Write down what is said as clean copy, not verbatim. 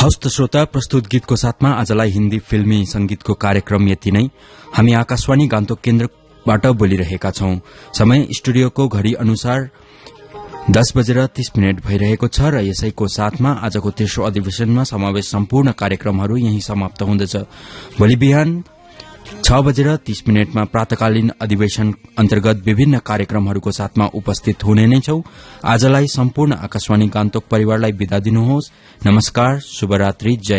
हवस् त श्रोता, प्रस्तुत गीतको साथमा आजलाई हिन्दी फिल्मी संगीतको कार्यक्रम यति नै। हामी आकाशवाणी गान्तोक केन्द्रबाट बोलिरहेका छौं। समय स्टुडियोको घड़ी अनुसार 10:30 भइरहेको छ र यसैको साथमा आजको तेस्रो अधिवेशनमा समावेश सम्पूर्ण कार्यक्रमहरू यही समाप्त हुँदछ। भोलि बिहान 6:30 मा प्रातकालीन अधिवेशन अन्तर्गत विभिन्न कार्यक्रमहरूको साथमा उपस्थित हुने नै छौं। आजलाई सम्पूर्ण आकाशवाणी गान्तोक परिवारलाई विदा दिनुहोस्। नमस्कार, शुभरात्रि, जय